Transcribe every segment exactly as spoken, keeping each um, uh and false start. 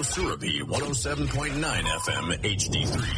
Surabhi one oh seven point nine F M H D three.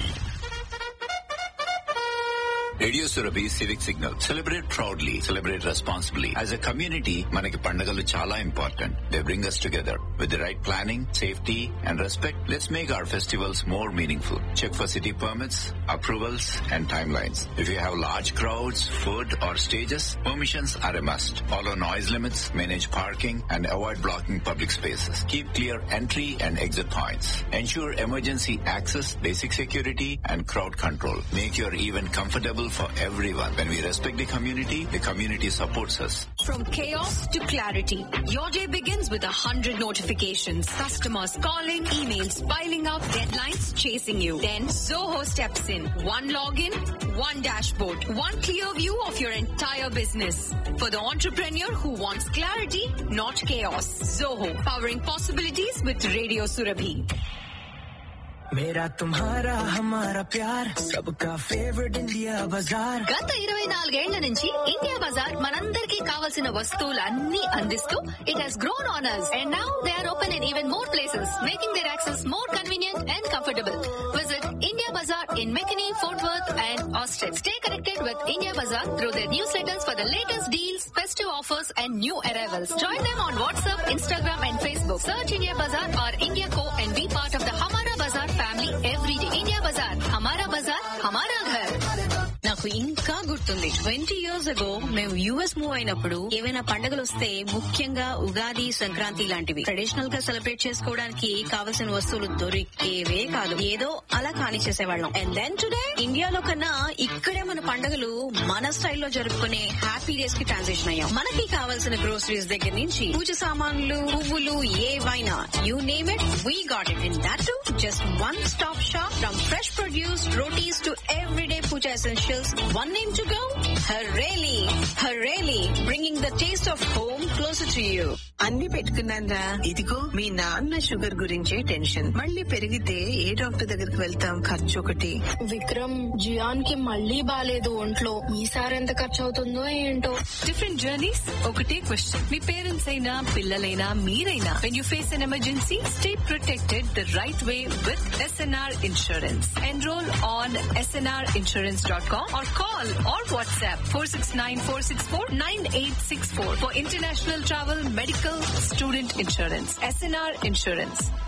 Radio Surabhi civic signal. Celebrate proudly, celebrate responsibly. As a community మనకి పండుగలు చాలా important. They bring us together. With the right planning, safety and respect, let's make our festivals more meaningful. Check for city permits, approvals and timelines. If you have large crowds, food or stages, permissions are a must. Follow noise limits, manage parking and avoid blocking public spaces. Keep clear entry and exit points. Ensure emergency access, basic security and crowd control. Make your event comfortable for everyone. When we respect the community, the community supports us. From chaos to clarity, your day begins with a hundred notifications. Customers calling, emails piling up, deadlines chasing you. Then Zoho steps in. One login, one dashboard, one clear view of your entire business. For the entrepreneur who wants clarity, not chaos. Zoho, powering possibilities with Radio Surabhi. मेरा तुम्हारा हमारा प्यार सबका favourite India बाजार. గత ఇరవై నాలుగేళ్ల నుంచి ఇండియా బజార్ మనందరికీ కావాల్సిన వస్తువులన్నీ అందిస్తూ it has grown on us and now they are open in even more places, making their access more convenient and comfortable. Visit India Bazaar in McKinney, Fort Worth and Austin. Stay connected with India Bazaar through their newsletters for the latest deals, festive offers and new arrivals. Join them on WhatsApp, Instagram and Facebook. Search India Bazaar or India Co and be part of the Hamara Bazaar family every day. India Bazaar, Hamara Bazaar, Hamara Ghar. నాకు ఇంకా గుర్తుంది, twenty years ago మేము US move అయినప్పుడు ఏవైనా పండుగలు వస్తే, ముఖ్యంగా ఉగాది, సంక్రాంతి లాంటివి ట్రెడిషనల్ గా సెలబ్రేట్ చేసుకోవడానికి కావలసిన వస్తువులు దొరికేవే కాదు. ఏదో అలా కాని చేసేవాళ్ళం. అండ్ దెన్ టుడే ఇండియాలో కన్నా ఇక్కడే మన పండుగలు మన స్టైల్లో జరుపుకునే హ్యాపీ డేస్ కి ట్రాన్సిషన్ అయ్యాం. మనకి కావాల్సిన గ్రోసరీస్ దగ్గర నుంచి పూజ సామాన్లు, పువ్వులు, ఏవైనా you name it, we got it. And that to just one stop shop. From fresh produce, rotis to everyday puja essentials. One name to go? Hareli. Hareli, bringing the taste of home closer to you. అన్ని పెట్టుకున్నాందా, ఇదిగో మీ నాన్న sugar గురించే tension. మళ్ళీ పెరిగితే ఏ doctor దగ్గరికి వెళ్తాం? ఖర్చు ఒకటి. విక్రమ్, జియాన్ కి మళ్ళీ బాలేదు ఒంట్లో. ఈసారి ఎంత ఖర్చు అవుతుందో ఏంటో. Different journeys, ఒకటే క్వశ్చన్. మీ పేరెంట్స్ అయినా, పిల్లలైనా, మీరైనా, when you face an emergency, stay protected the right way with S N R Insurance. Enroll on S N R insurance dot com or call or WhatsApp four six nine, four six four, nine eight six four for international travel, medical, student insurance. S N R Insurance.